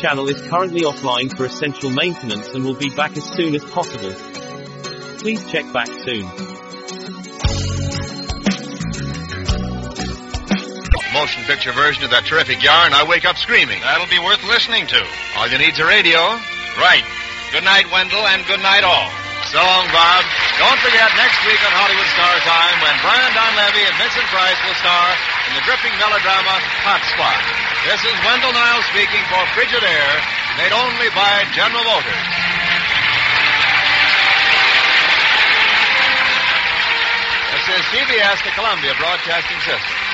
channel is currently offline for essential maintenance and will be back as soon as possible. Please check back soon. Motion picture version of that terrific yarn, I Wake Up Screaming. That'll be worth listening to. All you need's a radio. Right. Good night, Wendell, and good night all. So long, Bob. Don't forget, next week on Hollywood Star Time, when Brian Donlevy and Vincent Price will star in the gripping melodrama Hot Spot. This is Wendell Niles speaking for Frigidaire, made only by General Motors. This is CBS, the Columbia Broadcasting System.